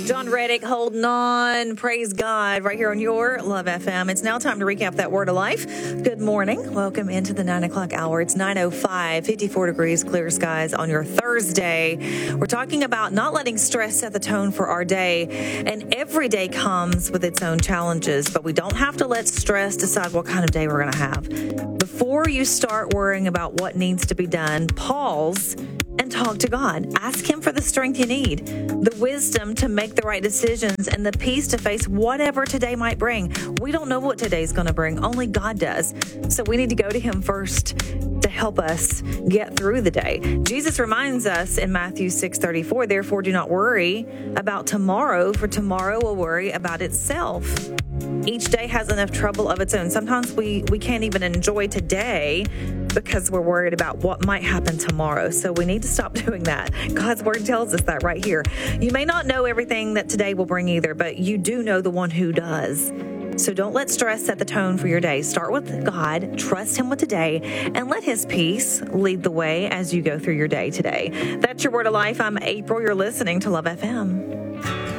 John Reddick holding on. Praise God right here on your Love FM. It's now time to recap that word of life. Good morning. Welcome into the 9 o'clock hour. It's 9:05, 54 degrees, clear skies on your Thursday. We're talking about not letting stress set the tone for our day. And every day comes with its own challenges, but we don't have to let stress decide what kind of day we're going to have. Before you start worrying about what needs to be done, pause and talk to God. Ask Him for the strength you need, the wisdom to make the right decisions, and the peace to face whatever today might bring. We don't know what today's going to bring. Only God does. So we need to go to Him first to help us get through the day. Jesus reminds us in Matthew 6:34, therefore do not worry about tomorrow, for tomorrow will worry about itself. Each day has enough trouble of its own. Sometimes we can't even enjoy today because we're worried about what might happen tomorrow. So we need to stop doing that. God's word tells us that right here. You may not know everything that today will bring either, but you do know the one who does. So don't let stress set the tone for your day. Start with God, trust Him with today, and let His peace lead the way as you go through your day today. That's your word of life. I'm April. You're listening to Love FM.